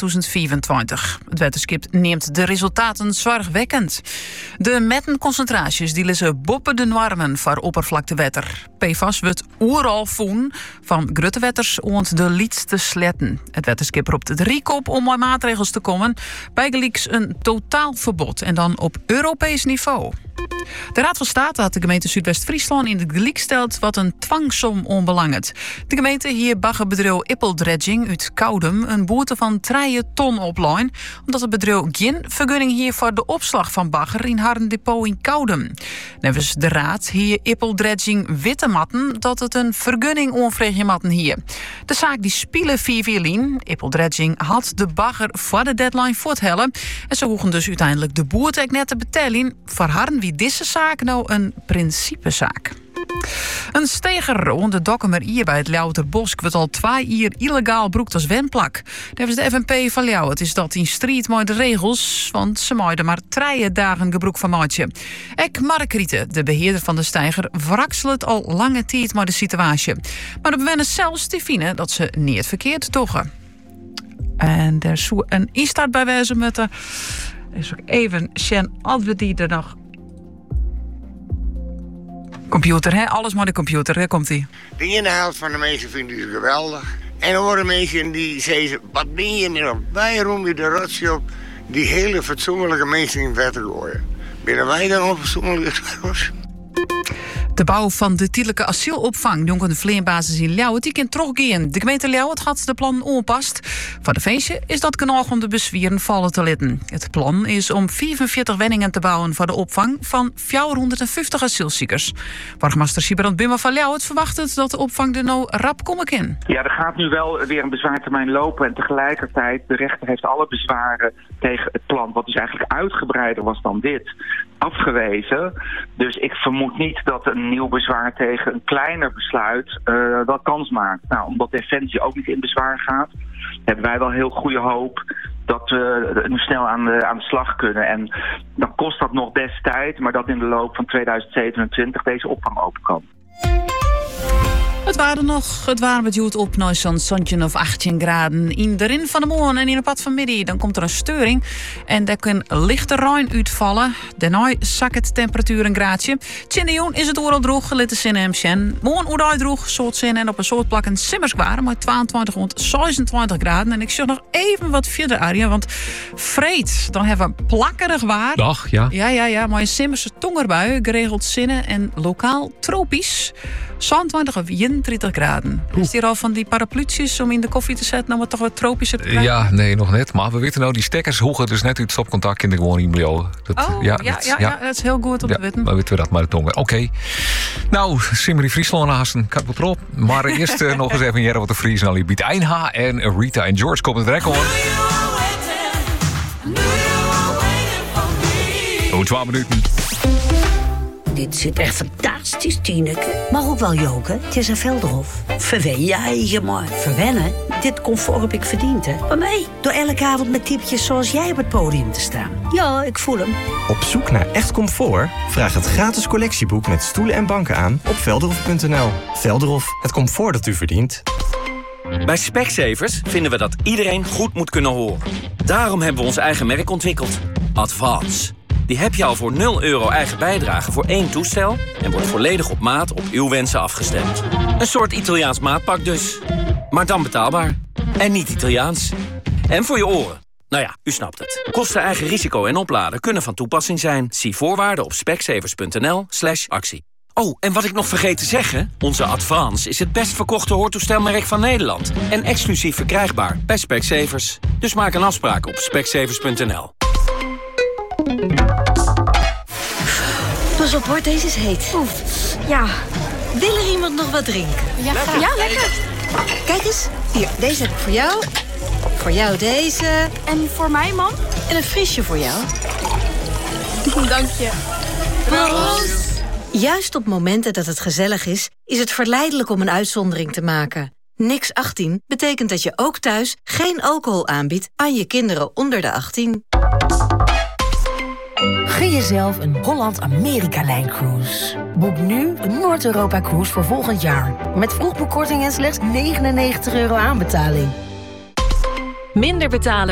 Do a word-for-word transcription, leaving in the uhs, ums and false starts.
tweeduizend vierentwintig. Het wetenschap neemt de resultaten zorgwekkend. De mettenconcentraties die liggen boven de normen voor oppervlaktewetter. P F A S wordt overal voen van gruttewetters ont de liedste sletten. Het wetenschap roept het riek op om met maatregels te komen. Bijgelijks een totaalverbod en dan op Europees niveau. De Raad van State had de gemeente Zuidwest-Friesland in de gelijk stelt wat een dwangsom onbelangt. De gemeente hier baggerbedrijf Ippeldredging uit Koudem een boete van drie ton oplein, omdat het bedrijf geen vergunning hier voor de opslag van bagger in haar depot in Koudem. Nevens de Raad hier Ippeldredging witte matten dat het een vergunning onvregen matten hier. De zaak die spielen vier vierlien. Ippeldredging had de bagger voor de deadline voorthellen en ze hoegen dus uiteindelijk de boete net te betalen. Voor haar wie deze zaak nou een principezaak. Een steger onder Dokkumer hier bij het Ljouwerterbosk wordt al twee jaar illegaal broekt als wemplak. Daar is de F N P van Ljouwert is dat in strijd met de regels, want ze maaiden maar drie dagen gebroek van maatje. Ek Mark Rieten, de beheerder van de steiger, wrakselt al lange tijd met de situatie. Maar de bewoners zelfs die vinden dat ze niet verkeerd doggen. En er is een instart bij wijze met de. Is ook even Sjen Adwe die er nog. Computer, hè? Alles maar de computer, hè? Komt-ie. De ene helft van de mensen vinden ze geweldig. En er worden mensen die zeggen, wat ben je meer op? Waarom je de rotje op die hele fatsoenlijke mensen in wetten gooien? Binnen wij dan op fatsoenlijke schrijvers? De bouw van de tijdelijke asielopvang jongen de vleenbasis in Ljouwert die kan teruggaan. De gemeente Ljouwert had de plan onpast. Voor de feestje is dat genoeg om de bezwieren vallen te letten. Het plan is om vierenveertig wenningen te bouwen voor de opvang van vierhonderdvijftig asielziekers. Burgemeester Sibrand Buma van Ljouwert verwacht het dat de opvang er nou rap komen kan. Ja, er gaat nu wel weer een bezwaartermijn lopen en tegelijkertijd de rechter heeft alle bezwaren tegen het plan, wat dus eigenlijk uitgebreider was dan dit, afgewezen. Dus ik vermoed niet dat een nieuw bezwaar tegen een kleiner besluit uh, wel kans maakt. Nou, omdat Defensie ook niet in bezwaar gaat, hebben wij wel heel goede hoop dat we nu snel aan de, aan de slag kunnen. En dan kost dat nog best tijd, maar dat in de loop van tweeduizend zevenentwintig deze opvang open kan. Het waren nog, het waren beduwd op naar zo'n zoontje of achttien graden. In de rin van de morgen en in het pad van midden, dan komt er een steuring. En daar kan lichte rein uitvallen. Daarna zakt het temperatuur een graadje. Tjindejoen is het oorlog droog, litte zin hem sjen. Morgen oerdaai droog, soort zin en op een soort plak een simmers waren. Maar tweeëntwintig rond zesentwintig graden. En ik zeg nog even wat verder, Arjen. Want vreed, dan hebben we plakkerig waar. Dag, ja. Ja, ja, ja. Maar een simmerse tongerbui, geregeld zinnen en lokaal tropisch. zesentwintig of eenentwintig graden. Is hier al van die parapluutjes om in de koffie te zetten om het toch wat tropischer te krijgen? Ja, nee, nog net. Maar we weten nou, die stekkers hoegen dus net uit het stopcontact in de gewoon in blauw. Dat, oh, ja, ja, dat, ja, ja, dat is heel goed om ja, te weten. Maar weten we dat maar de tongen. Oké. Okay. Nou, Simmerie Friesland haasten, kan het erop. Maar eerst uh, nog eens even jaren wat de Fries en Ali Biet Einha en Rita en George komen het rekken hoor. Oh, twaalf minuten. Dit zit echt fantastisch, Tineke. Maar ook wel joken. Het is een Velderhof. Verwen je eigen maar. Verwennen? Dit comfort heb ik verdiend, hè. Bij mij? Door elke avond met tipjes zoals jij op het podium te staan. Ja, ik voel hem. Op zoek naar echt comfort? Vraag het gratis collectieboek met stoelen en banken aan op velderhof punt n l. Velderhof, het comfort dat u verdient. Bij Specsavers vinden we dat iedereen goed moet kunnen horen. Daarom hebben we ons eigen merk ontwikkeld. Advance. Die heb je al voor nul euro eigen bijdrage voor één toestel en wordt volledig op maat op uw wensen afgestemd. Een soort Italiaans maatpak dus. Maar dan betaalbaar. En niet Italiaans. En voor je oren. Nou ja, u snapt het. Kosten, eigen risico en opladen kunnen van toepassing zijn. Zie voorwaarden op specsavers punt n l slash actie. Oh, en wat ik nog vergeet te zeggen. Onze Advance is het best verkochte hoortoestelmerk van Nederland. En exclusief verkrijgbaar bij Specsavers. Dus maak een afspraak op specsavers punt n l. Pas op hoor, deze is heet. Oef, ja. Wil er iemand nog wat drinken? Ja, lekker. Ja, lekker. Kijk eens, hier, deze heb ik voor jou. Voor jou deze. En voor mij, mam? En een friesje voor jou. Dank je. Proost. Juist op momenten dat het gezellig is, is het verleidelijk om een uitzondering te maken. Niks achttien betekent dat je ook thuis geen alcohol aanbiedt aan je kinderen onder de achttien. Gun jezelf een Holland-Amerika-lijncruise. Boek nu een Noord-Europa-cruise voor volgend jaar. Met vroegboekkorting en slechts negenennegentig euro aanbetaling. Minder betalen